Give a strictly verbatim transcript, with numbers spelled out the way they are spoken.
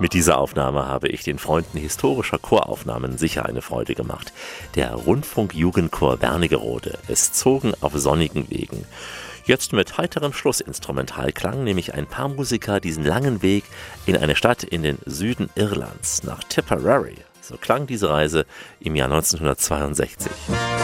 Mit dieser Aufnahme habe ich den Freunden historischer Choraufnahmen sicher eine Freude gemacht. Der Rundfunk-Jugendchor Wernigerode. Es zogen auf sonnigen Wegen. Jetzt mit heiterem Schlussinstrumentalklang nehme ich ein paar Musiker diesen langen Weg in eine Stadt in den Süden Irlands, nach Tipperary. So klang diese Reise im Jahr neunzehnhundertzweiundsechzig.